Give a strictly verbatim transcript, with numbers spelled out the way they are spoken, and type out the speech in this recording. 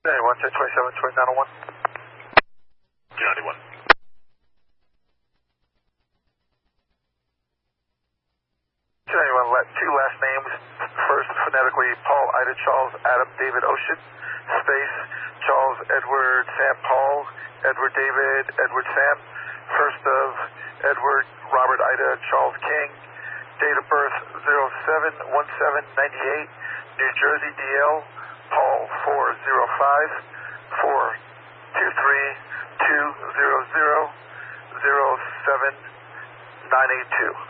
one, check twenty-seven, twenty-nine oh one. Johnny one. Johnny one, let two last names. First, phonetically, Paul, Ida, Charles, Adam, David, Ocean. Space, Charles, Edward, Sam, Paul, Edward, David, Edward, Sam. First of Edward, Robert, Ida, Charles, King. Date of birth, zero seven one seven ninety-eight. New Jersey, D L. Paul, four zero five, four two three, two zero zero, zero seven nine eight two.